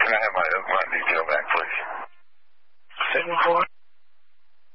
Can I have my Oakmont detail back, please? 7-4.